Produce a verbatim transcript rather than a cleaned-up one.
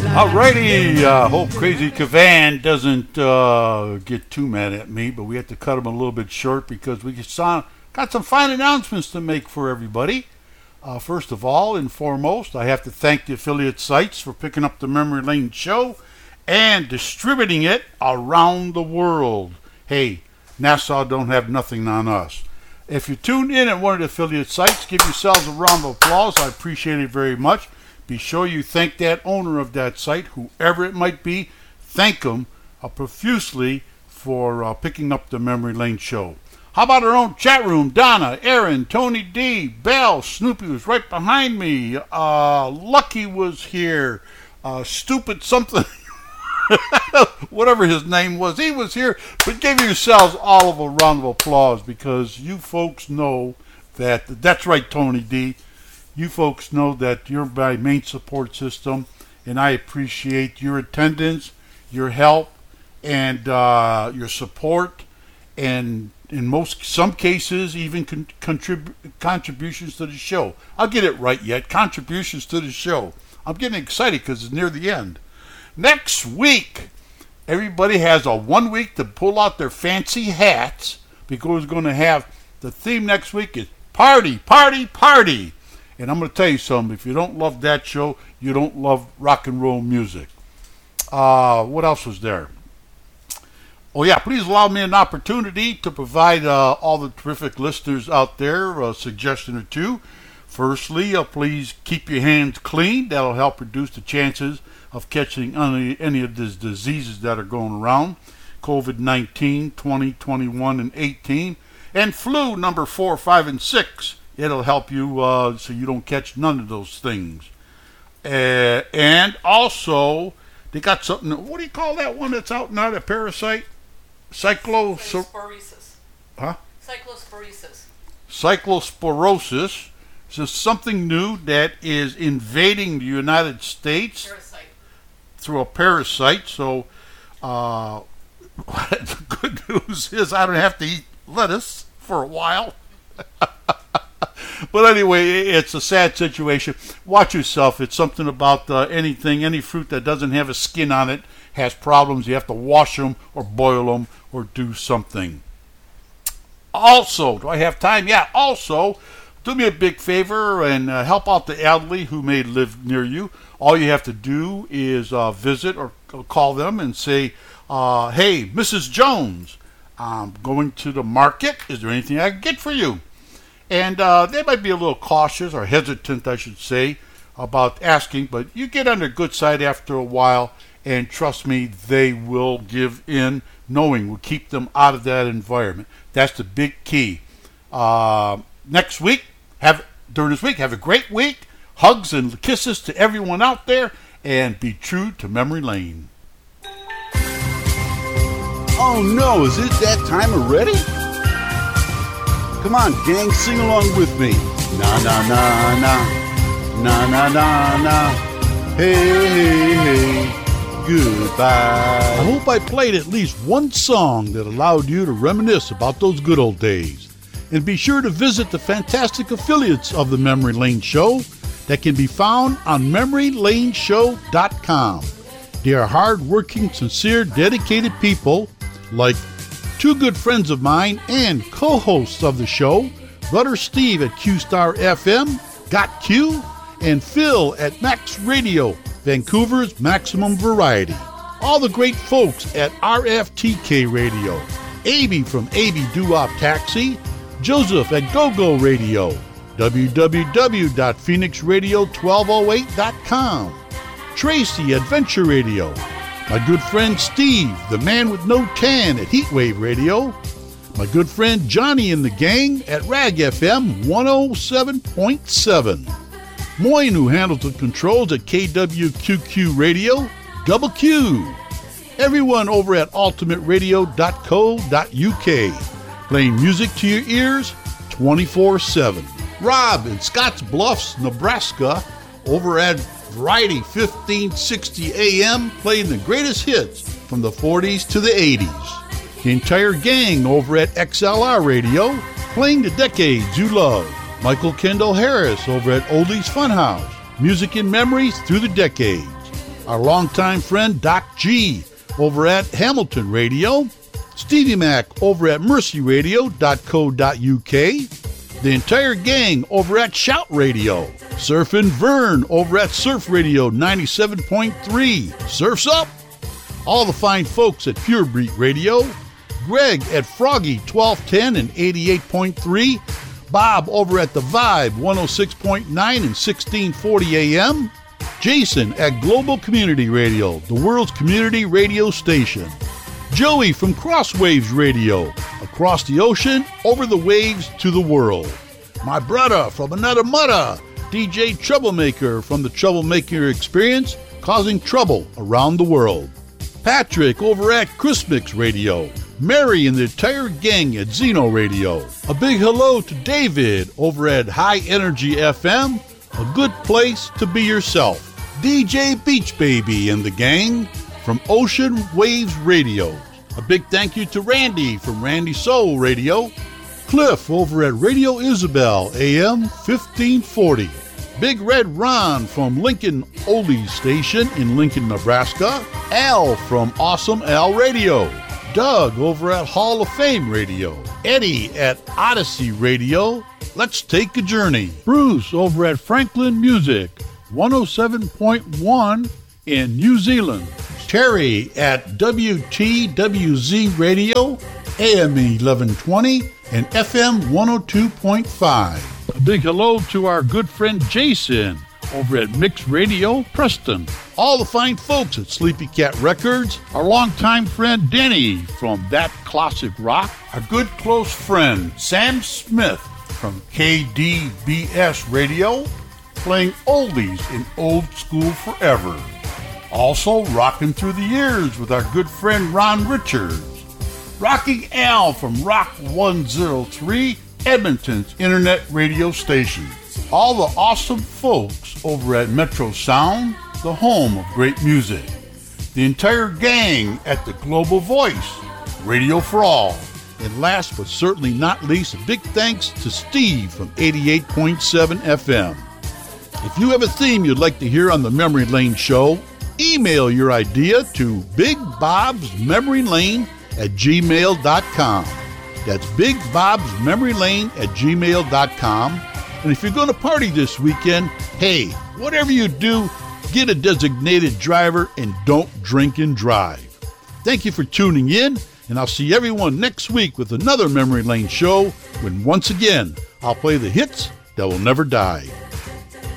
Alrighty, uh, hope Crazy Cavan doesn't uh, get too mad at me, but we have to cut him a little bit short because we saw, got some fine announcements to make for everybody. Uh, first of all and foremost, I have to thank the affiliate sites for picking up the Memory Lane show and distributing it around the world. Hey, Nassau don't have nothing on us. If you tuned in at one of the affiliate sites, give yourselves a round of applause. I appreciate it very much. Be sure you thank that owner of that site, whoever it might be. Thank them uh, profusely for uh, picking up the Memory Lane show. How about our own chat room? Donna, Aaron, Tony D, Bell, Snoopy was right behind me. Uh, Lucky was here. Uh, stupid something, whatever his name was, he was here. But give yourselves all of a round of applause because you folks know that, that's right, Tony D. You folks know that you're my main support system, and I appreciate your attendance, your help, and uh, your support, and in most some cases even con- contrib- contributions to the show. I'll get it right yet. Contributions to the show. I'm getting excited because it's near the end. Next week, everybody has a one week to pull out their fancy hats because we're going to have the theme next week is party, party, party. And I'm going to tell you something. If you don't love that show, you don't love rock and roll music. Uh, what else was there? Oh, yeah, please allow me an opportunity to provide uh, all the terrific listeners out there a suggestion or two. Firstly, uh, please keep your hands clean. That'll help reduce the chances of catching any, any of these diseases that are going around. covid nineteen, twenty, twenty-one, and eighteen. And flu number four, five, and six. It'll help you uh, so you don't catch none of those things. Uh, and also, they got something, what do you call that one that's out now, a parasite? Cyclosporesis. Huh? Cyclosporesis. Cyclosporosis. This is something new that is invading the United States. Parasite. Through a parasite. So, uh, the good news is I don't have to eat lettuce for a while. But anyway, it's a sad situation. Watch yourself. It's something about uh, anything, any fruit that doesn't have a skin on it has problems. You have to wash them or boil them or do something. Also, do I have time? Yeah, also, do me a big favor and uh, help out the elderly who may live near you. All you have to do is uh, visit or call them and say, uh, hey, Missus Jones, I'm going to the market. Is there anything I can get for you? And uh, they might be a little cautious or hesitant, I should say, about asking, but you get on their good side after a while, and trust me, they will give in, knowing will keep them out of that environment. That's the big key. Uh, next week, have during this week, have a great week. Hugs and kisses to everyone out there, and be true to Memory Lane. Oh no, is it that time already? Come on, gang, sing along with me. Na na na na, na na na na. Hey hey hey, goodbye. I hope I played at least one song that allowed you to reminisce about those good old days. And be sure to visit the fantastic affiliates of the Memory Lane Show that can be found on memory lane show dot com. They are hard-working, sincere, dedicated people like two good friends of mine and co-hosts of the show, Brother Steve at Q-Star F M, Got Q, and Phil at Max Radio, Vancouver's maximum variety. All the great folks at R F T K Radio, A B from A B Doo-Wop Taxi, Joseph at Go-Go Radio, w w w dot phoenix radio twelve oh eight dot com, Tracy at Venture Radio, my good friend Steve, the man with no tan at Heatwave Radio, my good friend Johnny and the gang at Rag F M one oh seven point seven, Moyne, who handles the controls at K W Q Q Radio, Double Q, everyone over at ultimate radio dot co dot u k, playing music to your ears twenty-four seven. Rob in Scotts Bluffs, Nebraska, over at Variety fifteen sixty A M, playing the greatest hits from the forties to the eighties. The entire gang over at X L R Radio, playing the decades you love. Michael Kendall Harris over at Oldies Funhouse, music and memories through the decades. Our longtime friend Doc G over at Hamilton Radio, Stevie Mac over at mercy radio dot co dot u k, the entire gang over at Shout Radio, Surfin' Vern over at Surf Radio ninety-seven point three, Surf's Up, all the fine folks at Pure Beat Radio, Greg at Froggy twelve ten and eighty-eight point three, Bob over at The Vibe one oh six point nine and sixteen forty A M, Jason at Global Community Radio, the world's community radio station, Joey from Crosswaves Radio, across the ocean, over the waves to the world, my brother from another mother, D J Troublemaker from the Troublemaker Experience, causing trouble around the world, Patrick over at Chrismix Radio, Mary and the entire gang at Zeno Radio. A big hello to David over at High Energy F M, a good place to be yourself. D J Beach Baby and the gang from Ocean Waves Radio. A big thank you to Randy from Randy Soul Radio. Cliff over at Radio Isabel A M fifteen forty. Big Red Ron from Lincoln Oldies Station in Lincoln, Nebraska. Al from Awesome Al Radio. Doug over at Hall of Fame Radio. Eddie at Odyssey Radio. Let's take a journey. Bruce over at Franklin Music, one oh seven point one in New Zealand. Terry at W T W Z Radio, A M eleven twenty and F M one oh two point five. A big hello to our good friend Jason over at Mix Radio, Preston. All the fine folks at Sleepy Cat Records, our longtime friend Denny from That Classic Rock, our good close friend Sam Smith from K D B S Radio, playing oldies in old school forever. Also rocking through the years with our good friend Ron Richards. Rocking Al from Rock one oh three, Edmonton's internet radio station. All the awesome folks over at Metro Sound, the home of great music. The entire gang at the Global Voice, Radio for All. And last but certainly not least, a big thanks to Steve from eighty-eight point seven F M. If you have a theme you'd like to hear on the Memory Lane Show, email your idea to Big Bob's Memory Lane at gmail dot com. That's Big Bob's Memory Lane at gmail dot com. And if you're going to party this weekend, hey, whatever you do, get a designated driver and don't drink and drive. Thank you for tuning in, and I'll see everyone next week with another Memory Lane Show when once again I'll play the hits that will never die.